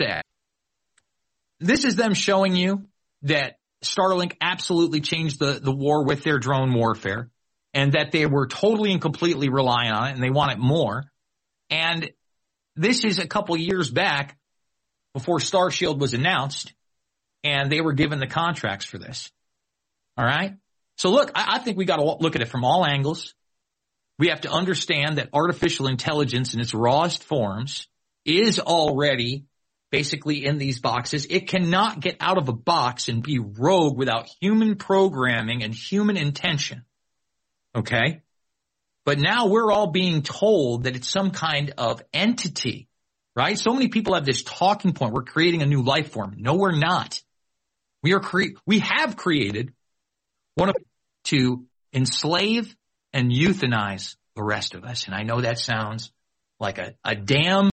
said, this is them showing you that Starlink absolutely changed the war with their drone warfare, and that they were totally and completely relying on it, and they want it more. And this is a couple years back before Starshield was announced, and they were given the contracts for this. All right? So look, I think we got to look at it from all angles. We have to understand that artificial intelligence in its rawest forms is already basically in these boxes. It cannot get out of a box and be rogue without human programming and human intention. Okay? But now we're all being told that it's some kind of entity, right? So many people have this talking point. We're creating a new life form. No, we're not. We have created one of to enslave and euthanize the rest of us. And I know that sounds like a damn